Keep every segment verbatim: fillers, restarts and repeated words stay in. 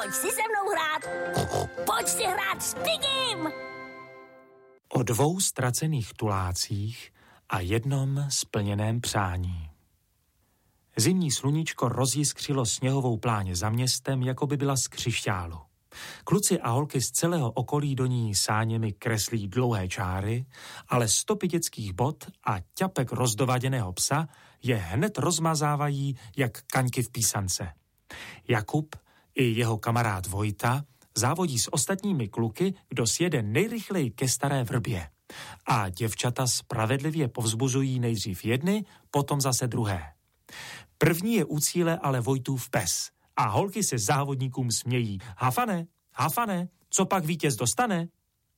pojď si se mnou hrát. Pojď si hrát s Pigim. O dvou ztracených tulácích a jednom splněném přání. Zimní sluníčko rozjiskřilo sněhovou pláně za městem, jako by byla z křišťálu. Kluci a holky z celého okolí do ní sáněmi kreslí dlouhé čáry, ale stopy dětských bot a ťapek rozdovaděného psa je hned rozmazávají jak kaňky v písance. Jakub i jeho kamarád Vojta závodí s ostatními kluky, kdo sjede nejrychleji ke staré vrbě. A děvčata spravedlivě povzbuzují nejdřív jedny, potom zase druhé. První je u cíle ale Vojtův pes a holky se závodníkům smějí. Hafane, Hafane, co pak vítěz dostane?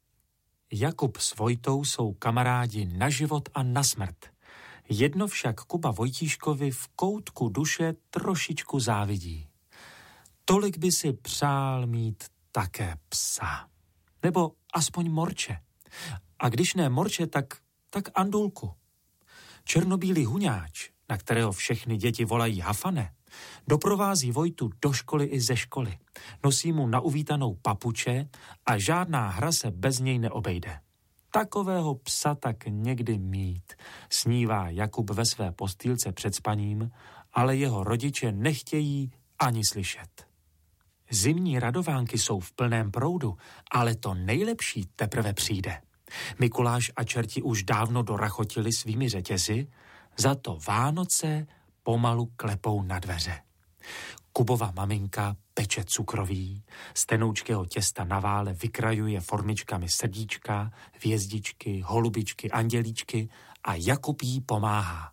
Jakub s Vojtou jsou kamarádi na život a na smrt. Jedno však Kuba Vojtíškovi v koutku duše trošičku závidí. Tolik by si přál mít také psa. Nebo aspoň morče. A když ne morče, tak, tak andulku. Černobílý huňáč, na kterého všechny děti volají Hafane, doprovází Vojtu do školy i ze školy. Nosí mu na uvítanou papuče a žádná hra se bez něj neobejde. Takového psa tak někdy mít, snívá Jakub ve své postýlce před spaním, ale jeho rodiče nechtějí ani slyšet. Zimní radovánky jsou v plném proudu, ale to nejlepší teprve přijde. Mikuláš a čerti už dávno dorachotili svými řetězy, za to Vánoce pomalu klepou na dveře. Kubova maminka peče cukroví, z tenoučkého těsta na vále vykrajuje formičkami srdíčka, hvězdičky, holubičky, andělíčky a Jakub jí pomáhá.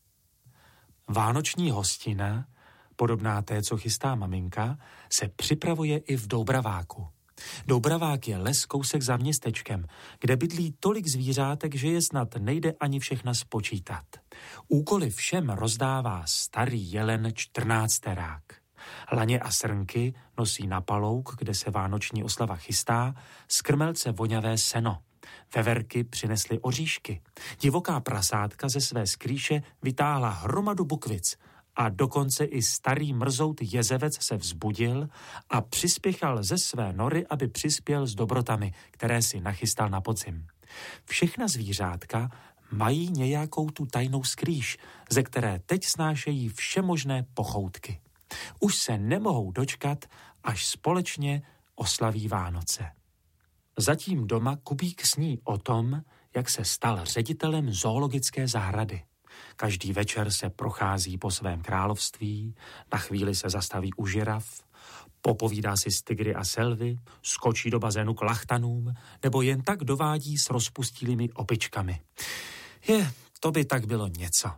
Vánoční hostina, podobná té, co chystá maminka, se připravuje i v Doubraváku. Doubravák je les kousek za městečkem, kde bydlí tolik zvířátek, že je snad nejde ani všechna spočítat. Úkoly všem rozdává starý jelen čtrnácterák. Laně a srnky nosí na palouk, kde se vánoční oslava chystá, z krmelce voňavé seno. Veverky přinesly oříšky. Divoká prasátka ze své skrýše vytáhla hromadu bukvic a dokonce i starý mrzout jezevec se vzbudil a přispěchal ze své nory, aby přispěl s dobrotami, které si nachystal na podzim. Všechna zvířátka mají nějakou tu tajnou skrýš, ze které teď snášejí všemožné pochoutky. Už se nemohou dočkat, až společně oslaví Vánoce. Zatím doma Kubík sní o tom, jak se stal ředitelem zoologické zahrady. Každý večer se prochází po svém království, na chvíli se zastaví u žiraf, popovídá si s tygry a selvy, skočí do bazénu k lachtanům, nebo jen tak dovádí s rozpustilými opičkami. Je, to by tak bylo něco.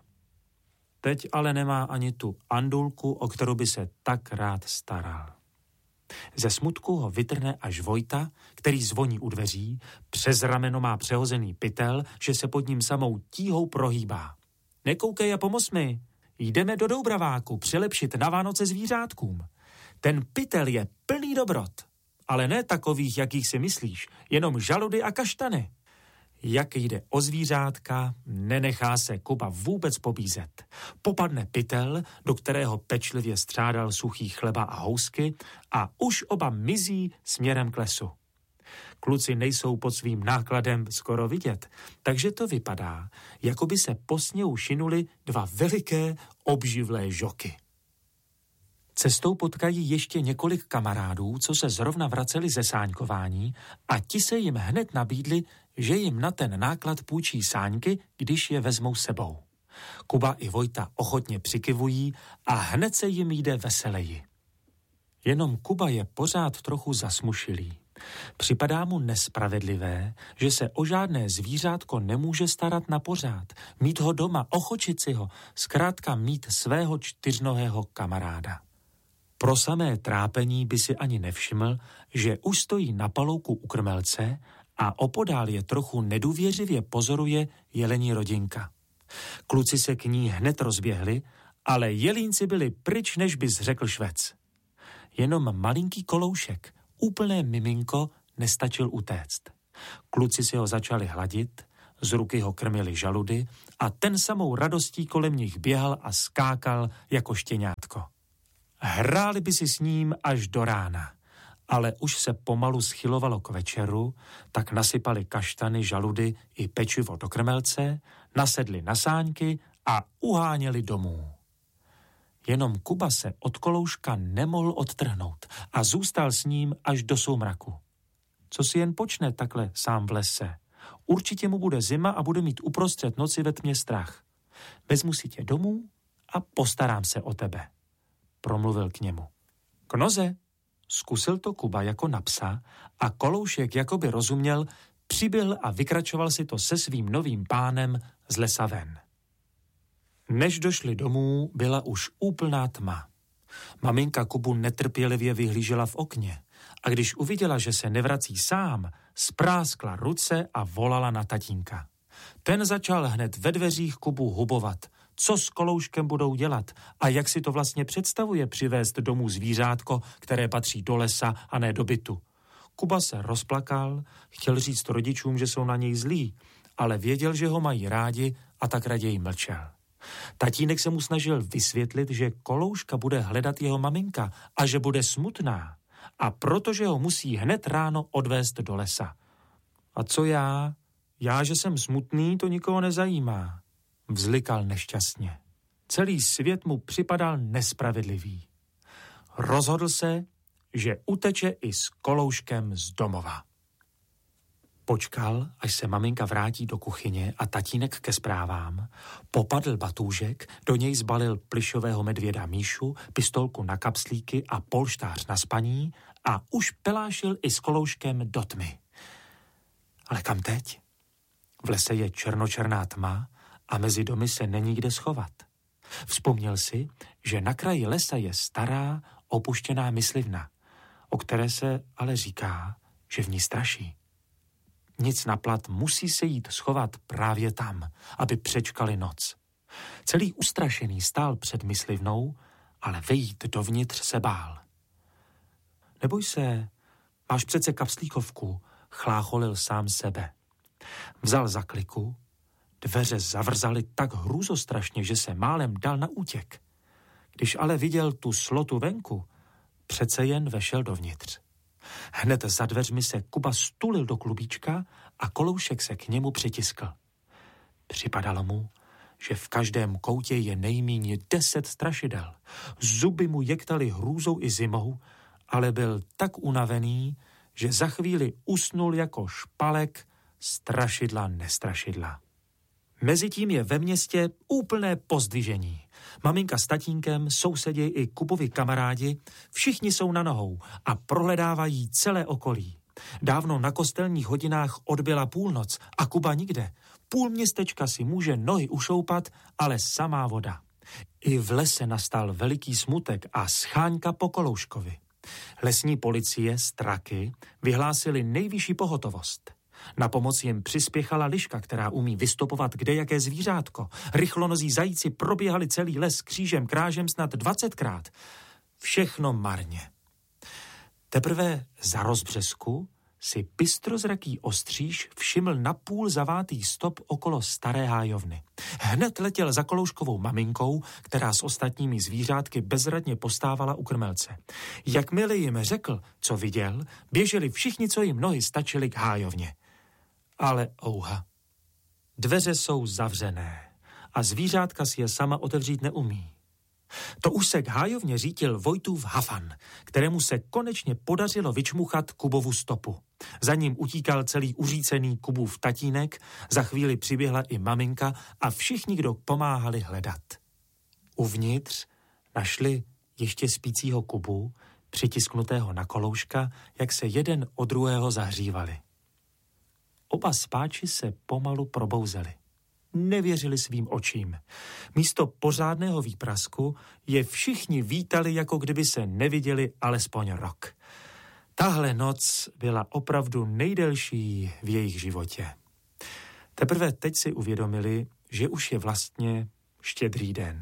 Teď ale nemá ani tu andulku, o kterou by se tak rád staral. Ze smutku ho vytrhne až Vojta, který zvoní u dveří, přes rameno má přehozený pytel, že se pod ním samou tíhou prohýbá. Nekoukej a pomoz mi, jdeme do Doubraváku přilepšit na Vánoce zvířátkům. Ten pytel je plný dobrot, ale ne takových, jakých si myslíš, jenom žaludy a kaštany. Jak jde o zvířátka, nenechá se Kuba vůbec pobízet. Popadne pytel, do kterého pečlivě střádal suchý chleba a housky a už oba mizí směrem k lesu. Kluci nejsou pod svým nákladem skoro vidět, takže to vypadá, jako by se po sněhu šinuli dva veliké obživlé žoky. Cestou potkají ještě několik kamarádů, co se zrovna vraceli ze sáňkování a ti se jim hned nabídli, že jim na ten náklad půjčí sáňky, když je vezmou sebou. Kuba i Vojta ochotně přikyvují a hned se jim jde veseleji. Jenom Kuba je pořád trochu zasmušilý. Připadá mu nespravedlivé, že se o žádné zvířátko nemůže starat na pořád, mít ho doma, ochočit si ho, zkrátka mít svého čtyřnohého kamaráda. Pro samé trápení by si ani nevšiml, že už stojí na palouku u krmelce a opodál je trochu nedůvěřivě pozoruje jelení rodinka. Kluci se k ní hned rozběhli, ale jelínci byli pryč, než bys řekl švec. Jenom malinký koloušek, úplné miminko, nestačil utéct. Kluci si ho začali hladit, z ruky ho krmili žaludy a ten samou radostí kolem nich běhal a skákal jako štěňátko. Hráli by si s ním až do rána. Ale už se pomalu schylovalo k večeru, tak nasypali kaštany, žaludy i pečivo do krmelce, nasedli na sáňky a uháněli domů. Jenom Kuba se od Kolouška nemohl odtrhnout a zůstal s ním až do soumraku. Co si jen počne takhle sám v lese? Určitě mu bude zima a bude mít uprostřed noci ve tmě strach. Vezmu si tě domů a postarám se o tebe, promluvil k němu. Knoze, zkusil to Kuba jako na psa a Koloušek jakoby rozuměl, přiběhl a vykračoval si to se svým novým pánem z lesa ven. Než došli domů, byla už úplná tma. Maminka Kubu netrpělivě vyhlížela v okně a když uviděla, že se nevrací sám, spráskla ruce a volala na tatínka. Ten začal hned ve dveřích Kubu hubovat, co s Kolouškem budou dělat a jak si to vlastně představuje přivést domů zvířátko, které patří do lesa a ne do bytu. Kuba se rozplakal, chtěl říct rodičům, že jsou na něj zlí, ale věděl, že ho mají rádi a tak raději mlčel. Tatínek se mu snažil vysvětlit, že Kolouška bude hledat jeho maminka a že bude smutná a protože ho musí hned ráno odvést do lesa. A co já? Já, že jsem smutný, to nikoho nezajímá, vzlikal nešťastně. Celý svět mu připadal nespravedlivý. Rozhodl se, že uteče i s Kolouškem z domova. Počkal, až se maminka vrátí do kuchyně a tatínek ke zprávám, popadl batůžek, do něj zbalil plyšového medvěda Míšu, pistolku na kapslíky a polštář na spaní a už pelášil i s Kolouškem do tmy. Ale kam teď? V lese je černočerná tma a mezi domy se není kde schovat. Vzpomněl si, že na kraji lesa je stará, opuštěná myslivna, o které se ale říká, že v ní straší. Nic na plat, musí se jít schovat právě tam, aby přečkali noc. Celý ustrašený stál před myslivnou, ale vejít dovnitř se bál. Neboj se, máš přece kapslíkovku, chlácholil sám sebe. Vzal zakliku, dveře zavrzaly tak hrůzostrašně, že se málem dal na útěk. Když ale viděl tu slotu venku, přece jen vešel dovnitř. Hned za dveřmi se Kuba stulil do klubíčka a Koloušek se k němu přitiskl. Připadalo mu, že v každém koutě je nejméně deset strašidel. Zuby mu jektaly hrůzou i zimou, ale byl tak unavený, že za chvíli usnul jako špalek, strašidla nestrašidla. Mezitím je ve městě úplné pozdvižení. Maminka s tatínkem, sousedi i Kubovi kamarádi, všichni jsou na nohou a prohledávají celé okolí. Dávno na kostelních hodinách odbyla půlnoc a Kuba nikde. Půl městečka si může nohy ušoupat, ale samá voda. I v lese nastal veliký smutek a scháňka po Kolouškovi. Lesní policie, straky, vyhlásili nejvyšší pohotovost. Na pomoc jim přispěchala liška, která umí vystopovat kdejaké zvířátko. Rychlonozí zajíci proběhali celý les křížem krážem snad dvacetkrát. Všechno marně. Teprve za rozbřesku si bystrozraký ostříž všiml napůl zavátý stop okolo staré hájovny. Hned letěl za Kolouškovou maminkou, která s ostatními zvířátky bezradně postávala u krmelce. Jakmile jim řekl, co viděl, běželi všichni, co jim nohy stačily k hájovně. Ale ouha. Dveře jsou zavřené a zvířátka si je sama otevřít neumí. To už se k hájovně řítil Vojtův Hafan, kterému se konečně podařilo vyčmuchat Kubovu stopu. Za ním utíkal celý uřícený Kubův tatínek, za chvíli přiběhla i maminka a všichni, kdo pomáhali hledat. Uvnitř našli ještě spícího Kubu, přitisknutého na Kolouška, jak se jeden od druhého zahřívali. Oba spáči se pomalu probouzeli. Nevěřili svým očím. Místo pořádného výprasku je všichni vítali, jako kdyby se neviděli alespoň rok. Tahle noc byla opravdu nejdelší v jejich životě. Teprve teď si uvědomili, že už je vlastně štědrý den.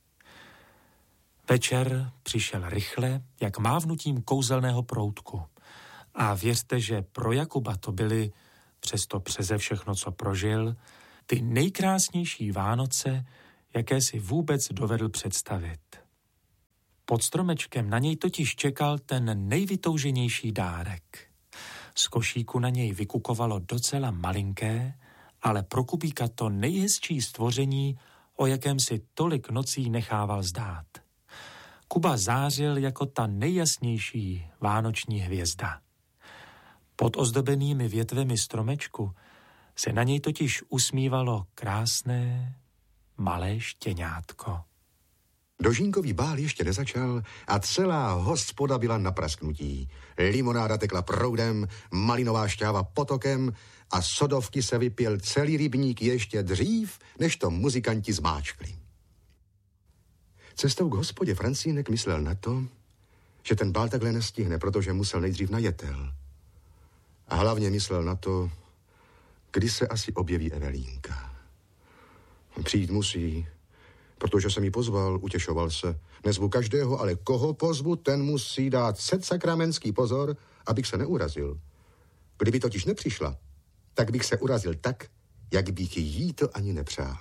Večer přišel rychle, jak mávnutím kouzelného proutku. A věřte, že pro Jakuba to byly, přesto přeze všechno, co prožil, ty nejkrásnější Vánoce, jaké si vůbec dovedl představit. Pod stromečkem na něj totiž čekal ten nejvytouženější dárek. Z košíku na něj vykukovalo docela malinké, ale pro Kubíka to nejhezčí stvoření, o jakém si tolik nocí nechával zdát. Kuba zářil jako ta nejjasnější vánoční hvězda. Pod ozdobenými větvemi stromečku se na něj totiž usmívalo krásné malé štěňátko. Dožínkový bál ještě nezačal a celá hospoda byla na prasknutí. Limonáda tekla proudem, malinová šťáva potokem a sodovky se vypil celý rybník ještě dřív, než to muzikanti zmáčkli. Cestou k hospodě Francínek myslel na to, že ten bál takhle nestihne, protože musel nejdřív na jetel. A hlavně myslel na to, kdy se asi objeví Evelínka. Přijít musí, protože jsem ji pozval, utěšoval se. Nezvu každého, ale koho pozvu, ten musí dát setsakramentský pozor, abych se neurazil. Kdyby totiž nepřišla, tak bych se urazil tak, jak bych jí to ani nepřál.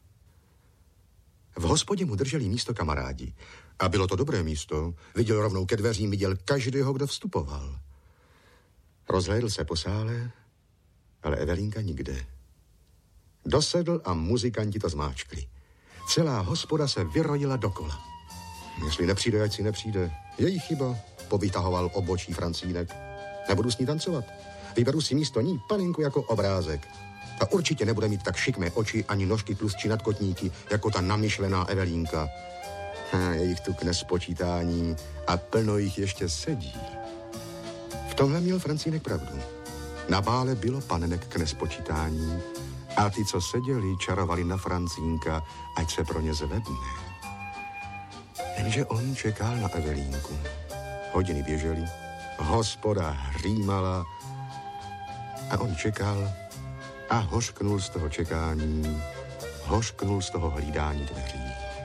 V hospodě mu drželi místo kamarádi. A bylo to dobré místo. Viděl rovnou ke dveřím, viděl každého, kdo vstupoval. Rozhlédl se po sále, ale Evelínka nikde. Dosedl a muzikanti to zmáčkli. Celá hospoda se vyrojila dokola. Jestli nepřijde, ať si nepřijde. Její chyba, povytahoval obočí Francínek. Nebudu s ní tancovat. Vyberu si místo ní paninku jako obrázek. A určitě nebude mít tak šikmé oči ani nožky tlustší nadkotníky, jako ta namyšlená Evelínka. Ha, je jich tu k nespočítání a plno jich ještě sedí. V tomhle měl Francínek pravdu. Na bále bylo panenek k nespočítání a ty, co seděli, čarovali na Francínka, ať se pro ně zvedne. Jenže on čekal na Evelínku. Hodiny běžely, hospoda hřímala a on čekal a hořknul z toho čekání, hořknul z toho hlídání dveří.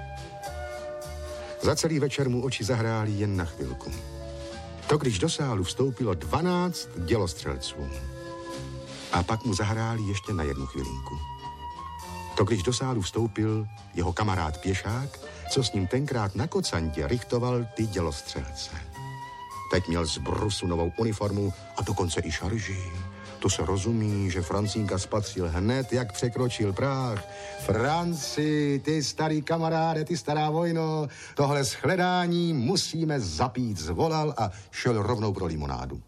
Za celý večer mu oči zahrály jen na chvilku. To, když do sálu vstoupilo dvanáct dělostřelců. A pak mu zahráli ještě na jednu chvilinku. To, když do sálu vstoupil jeho kamarád Pěšák, co s ním tenkrát na kocantě richtoval ty dělostřelce. Teď měl z brusu novou uniformu a dokonce i šarži. To se rozumí, že Francínka spatřil hned, jak překročil práh. Franci, ty starý kamaráde, ty stará vojno, tohle shledání musíme zapít, zvolal a šel rovnou pro limonádu.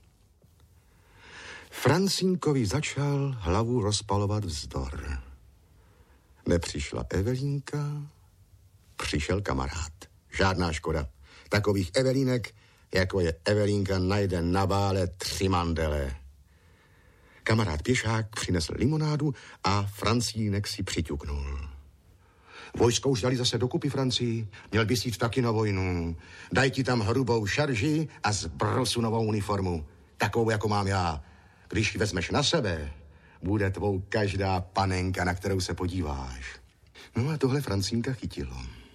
Francínkovi začal hlavu rozpalovat vzdor. Nepřišla Evelínka, přišel kamarád. Žádná škoda. Takových Evelínek, jako je Evelínka, najde na bále tři mandele. Kamarád Pěšák přinesl limonádu a Francínek si přiťuknul. Vojsko už dali zase dokupy, Francii. Měl bys jít taky na vojnu. Daj ti tam hrubou šarži a z brusu novou uniformu. Takovou, jako mám já. Když ji vezmeš na sebe, bude tvou každá panenka, na kterou se podíváš. No a tohle Francínka chytilo.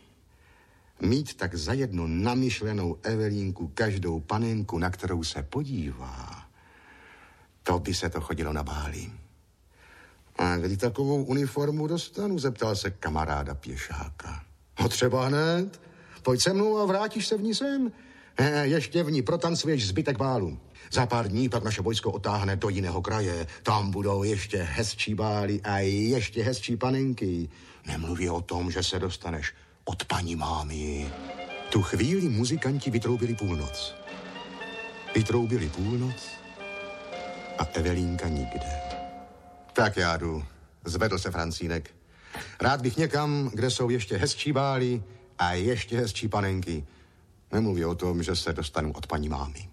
Mít tak za jednu namyšlenou Evelínku každou panenku, na kterou se podívá, to by se to chodilo na báli. A kdy takovou uniformu dostanu, zeptal se kamaráda Pěšáka. No třeba hned. Pojď se mnou a vrátíš se v ní sem. He, ještě v ní protancuješ zbytek bálu. Za pár dní pak naše vojsko otáhne do jiného kraje. Tam budou ještě hezčí bály a ještě hezčí panenky. Nemluví o tom, že se dostaneš od paní mámy. Tu chvíli muzikanti vytroubili půlnoc. Vytroubili půlnoc a Evelínka nikde. Tak já jdu, zvedl se Francínek. Rád bych někam, kde jsou ještě hezčí bály a ještě hezčí panenky. Nemluví o tom, že se dostanu od paní mámy.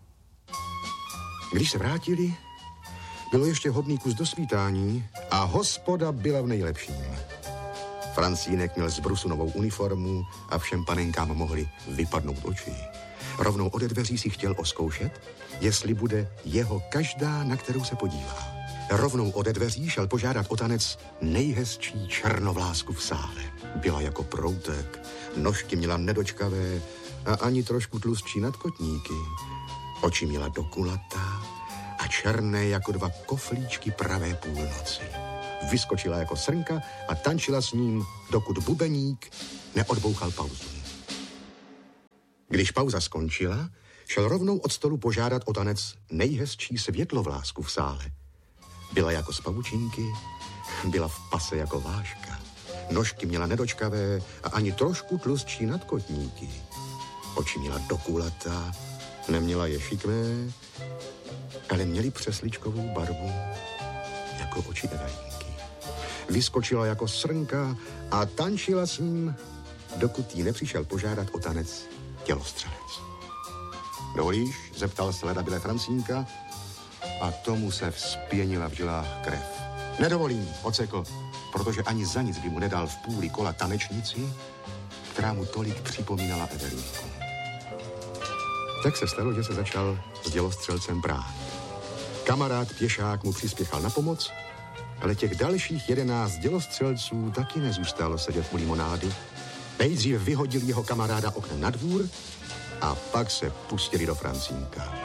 Když se vrátili, bylo ještě hodný kus do svítání a hospoda byla v nejlepším. Francínek měl z brusu novou uniformu a všem panenkám mohli vypadnout oči. Rovnou ode dveří si chtěl oskoušet, jestli bude jeho každá, na kterou se podívá. Rovnou ode dveří šel požádat o tanec nejhezčí černovlásku v sále. Byla jako proutek, nožky měla nedočkavé a ani trošku tlustší nadkotníky. Oči měla dokulatá a černé jako dva koflíčky pravé půlnoci. Vyskočila jako srnka a tančila s ním, dokud bubeník neodbouchal pauzu. Když pauza skončila, šel rovnou od stolu požádat o tanec nejhezčí světlovlásku v sále. Byla jako z pavučinky, byla v pase jako váška. Nožky měla nedočkavé a ani trošku tlustší nadkotníky. Oči měla dokulatá, neměla je šikmé, ale měly přesličkovou barvu jako oči Evelínky. Vyskočila jako srnka a tančila s ním, dokud jí nepřišel požádat o tanec tělostřelec. Dovolíš? Zeptal se ledabyle Francínka a tomu se vzpěnila v žilách krev. Nedovolím, odsekl, protože ani za nic by mu nedal v půli kola tanečnici, která mu tolik připomínala Evelínku. Tak se stalo, že se začal s dělostřelcem prát. Kamarád pěšák mu přispěchal na pomoc, ale těch dalších jedenáct dělostřelců taky nezůstalo sedět u limonády. Nejdřív vyhodil jeho kamaráda oknem na dvůr a pak se pustili do Francínka.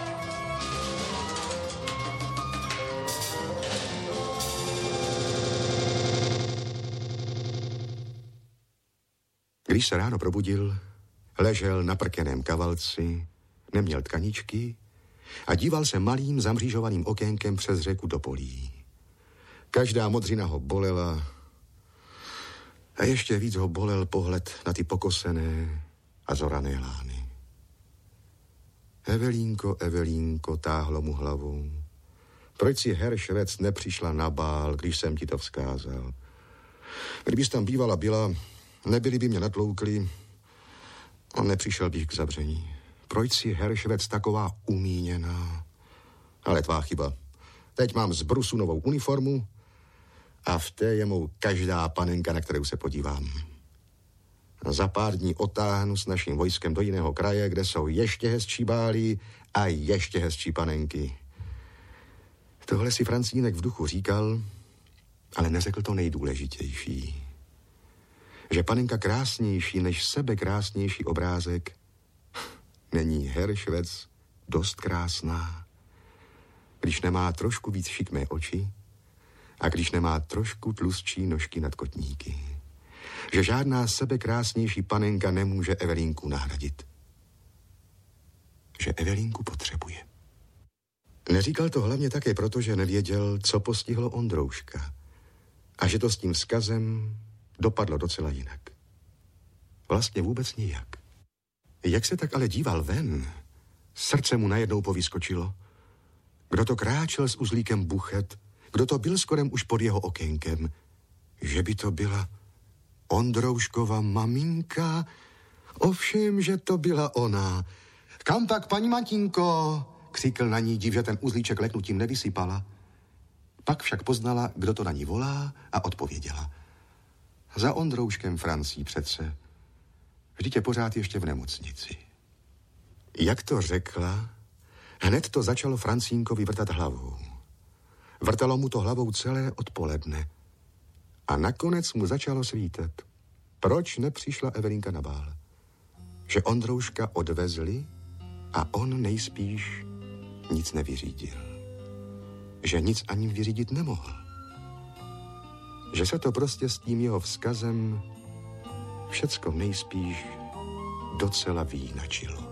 Když se ráno probudil, ležel na prkeném kavalci, neměl tkaničky a díval se malým zamřížovaným okénkem přes řeku do polí. Každá modřina ho bolela a ještě víc ho bolel pohled na ty pokosené a zorané lány. Evelínko, Evelínko, táhlo mu hlavou. Proč si herr Švec nepřišla na bál, když jsem ti to vzkázal? Kdybys tam bývala byla, nebyli by mě natloukli a nepřišel bych k zavření. Proč si herr Švec taková umíněná? Ale tvá chyba. Teď mám z brusu novou uniformu a v té je mou každá panenka, na kterou se podívám. A za pár dní otáhnu s naším vojskem do jiného kraje, kde jsou ještě hezčí bálí a ještě hezčí panenky. Tohle si Francínek v duchu říkal, ale neřekl to nejdůležitější. Že panenka krásnější než sebe krásnější obrázek není herr Švec dost krásná, když nemá trošku víc šikmé oči a když nemá trošku tlustší nožky nad kotníky. Že žádná sebekrásnější panenka nemůže Evelínku nahradit. Že Evelínku potřebuje. Neříkal to hlavně také proto, že nevěděl, co postihlo Ondrouška a že to s tím vzkazem dopadlo docela jinak. Vlastně vůbec nijak. Jak se tak ale díval ven, srdce mu najednou povyskočilo. Kdo to kráčel s uzlíkem buchet, kdo to byl skorem už pod jeho okénkem, že by to byla Ondrouškova maminka? Ovšem, že to byla ona. Kam tak, paní Matinko? Křikl na ní div, že ten uzlíček leknutím nevysypala. Pak však poznala, kdo to na ní volá a odpověděla. Za Ondrouškem Francí přece. Vždyť je pořád ještě v nemocnici. Jak to řekla, hned to začalo Francínkovi vrtat hlavou. Vrtalo mu to hlavou celé odpoledne. A nakonec mu začalo svítat. Proč nepřišla Evelínka na bál? Že Ondrouška odvezli a on nejspíš nic nevyřídil. Že nic ani vyřídit nemohl. Že se to prostě s tím jeho vzkazem všecko nejspíš docela vyjinačilo.